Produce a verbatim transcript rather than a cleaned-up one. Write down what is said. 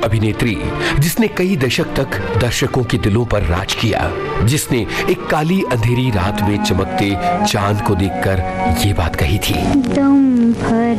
अभिनेत्री जिसने कई दशक तक दर्शकों के दिलों पर राज किया, जिसने एक काली अंधेरी रात में चमकते चांद को देखकर ये बात कही थी, दम भर